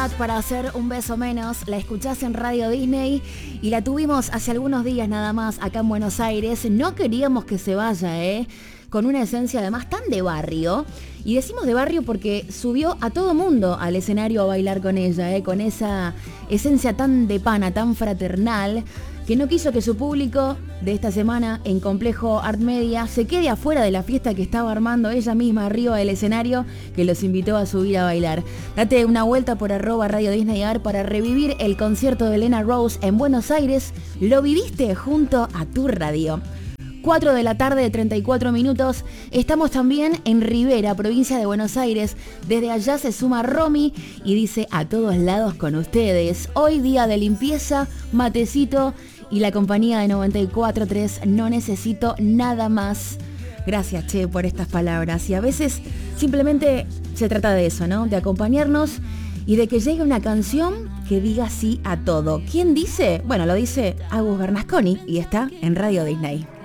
Para hacer un beso menos, la escuchás en Radio Disney y la tuvimos hace algunos días nada más acá en Buenos Aires. No queríamos que se vaya, con una esencia además tan de barrio. Y decimos de barrio porque subió a todo mundo al escenario a bailar con ella, con esa esencia tan de pana, tan fraternal, que no quiso que su público de esta semana en Complejo Art Media se quede afuera de la fiesta que estaba armando ella misma arriba del escenario, que los invitó a subir a bailar. Date una vuelta por @Radio Disney Art para revivir el concierto de Elena Rose en Buenos Aires. Lo viviste junto a tu radio. 4 de la tarde, 34 minutos. Estamos también en Rivera, provincia de Buenos Aires. Desde allá se suma Romy y dice: a todos lados con ustedes. Hoy día de limpieza, matecito y la compañía de 94.3. No necesito nada más. Gracias, Che, por estas palabras. Y a veces simplemente se trata de eso, ¿no? De acompañarnos y de que llegue una canción que diga sí a todo. ¿Quién dice? Bueno, lo dice Agus Bernasconi y está en Radio Disney.